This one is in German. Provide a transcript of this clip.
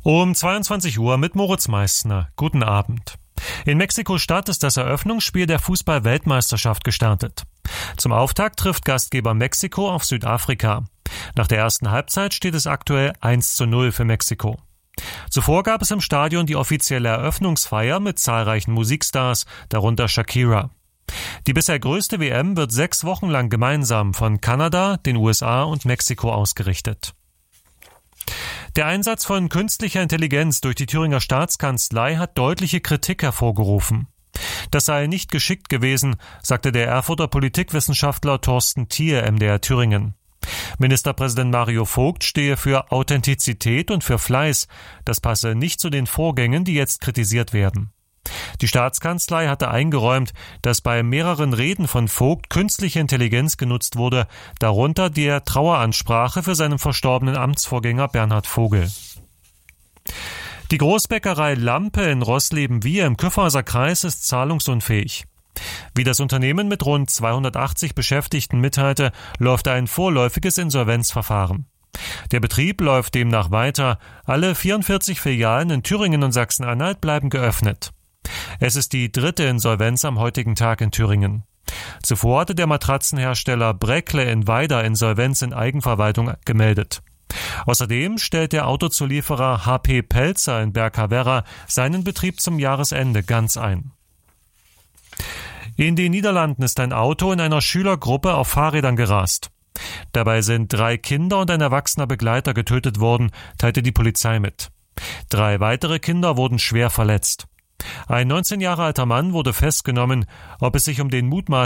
Um 22 Uhr mit Moritz Meissner. Guten Abend. In Mexiko-Stadt ist das Eröffnungsspiel der Fußball-Weltmeisterschaft gestartet. Zum Auftakt trifft Gastgeber Mexiko auf Südafrika. Nach der ersten Halbzeit steht es aktuell 1:0 für Mexiko. Zuvor gab es im Stadion die offizielle Eröffnungsfeier mit zahlreichen Musikstars, darunter Shakira. Die bisher größte WM wird 6 Wochen lang gemeinsam von Kanada, den USA und Mexiko ausgerichtet. Der Einsatz von künstlicher Intelligenz durch die Thüringer Staatskanzlei hat deutliche Kritik hervorgerufen. Das sei nicht geschickt gewesen, sagte der Erfurter Politikwissenschaftler Thorsten Thier MDR Thüringen. Ministerpräsident Mario Vogt stehe für Authentizität und für Fleiß. Das passe nicht zu den Vorgängen, die jetzt kritisiert werden. Die Staatskanzlei hatte eingeräumt, dass bei mehreren Reden von Vogt künstliche Intelligenz genutzt wurde, darunter der Traueransprache für seinen verstorbenen Amtsvorgänger Bernhard Vogel. Die Großbäckerei Lampe in Roßleben-Wiehe im Kyffhäuser Kreis ist zahlungsunfähig. Wie das Unternehmen mit rund 280 Beschäftigten mitteilte, läuft ein vorläufiges Insolvenzverfahren. Der Betrieb läuft demnach weiter. Alle 44 Filialen in Thüringen und Sachsen-Anhalt bleiben geöffnet. Es ist die 3. Insolvenz am heutigen Tag in Thüringen. Zuvor hatte der Matratzenhersteller Bräckle in Weida Insolvenz in Eigenverwaltung gemeldet. Außerdem stellt der Autozulieferer HP Pelzer in Berghaverra seinen Betrieb zum Jahresende ganz ein. In den Niederlanden ist ein Auto in einer Schülergruppe auf Fahrrädern gerast. Dabei sind 3 Kinder und ein erwachsener Begleiter getötet worden, teilte die Polizei mit. 3 weitere Kinder wurden schwer verletzt. Ein 19 Jahre alter Mann wurde festgenommen. Ob es sich um den mutmaßlichen